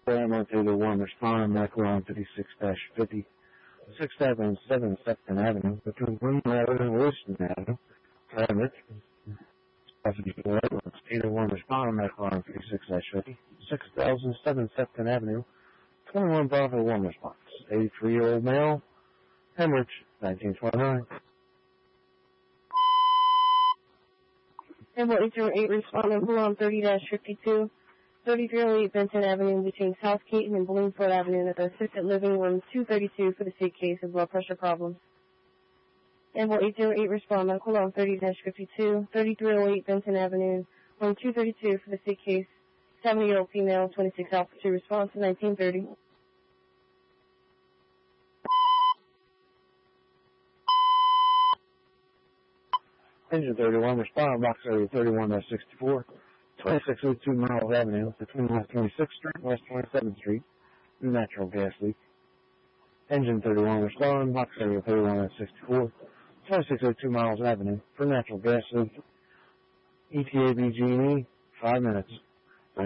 Ammo to the one responder, medical on 56-50. 6th Avenue and 7th Sefton Avenue, between Green Avenue and Wilson Avenue. Traffic. Either one responder, medical on 56-50. 6007 Sefton Avenue. 21 Bravo 1 response. 83-year-old male. Hemorrhage. 1929. Amble 808 responding on 30-52. 3308 Benton Avenue between South Caton and Bloomfield Avenue at the assisted living room 232 for the state case of blood pressure problems. Amble 808 respond on 30-52. 3308 Benton Avenue, room 232 for the state case. 70-year-old female, 26 Alpha 2 response to 1930. Engine 31, respond box area 31-64, 2602 Miles Avenue, between West 26th Street and West 27th Street, natural gas leak. Engine 31, respond box area 31-64, 2602 Miles Avenue, for natural gas leak. ETA BG&E, 5 minutes.